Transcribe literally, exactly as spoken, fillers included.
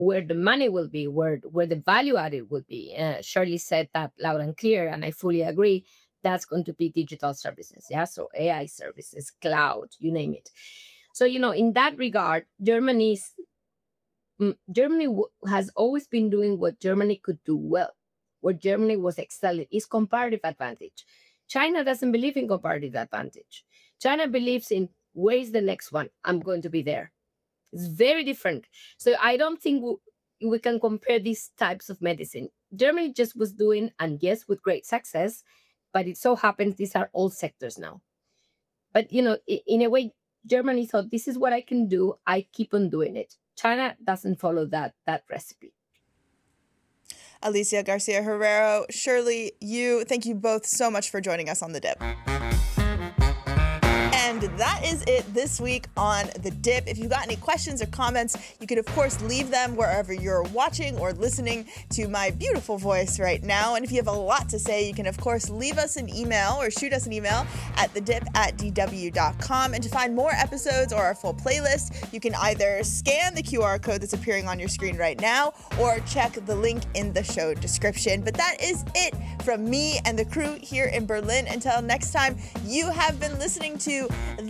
where the money will be, where where the value added will be. Uh, Shirley said that loud and clear, and I fully agree. That's going to be digital services, yeah. So A I services, cloud, you name it. So you know, in that regard, Germany's mm, Germany w- has always been doing what Germany could do well, where Germany was excelling is comparative advantage. China doesn't believe in comparative advantage. China believes in where is the next one? I'm going to be there. It's very different. So I don't think w- we can compare these types of medicine. Germany just was doing, and yes, with great success, but it so happens these are all sectors now. But you know, i- in a way, Germany thought this is what I can do. I keep on doing it. China doesn't follow that that recipe. Alicia Garcia Herrero, Shirley, you, thank you both so much for joining us on The Dip. And that is it this week on The Dip. If you've got any questions or comments, you can, of course, leave them wherever you're watching or listening to my beautiful voice right now. And if you have a lot to say, you can, of course, leave us an email or shoot us an email at thedip at d w dot com. And to find more episodes or our full playlist, you can either scan the Q R code that's appearing on your screen right now or check the link in the show description. But that is it from me and the crew here in Berlin. Until next time, you have been listening to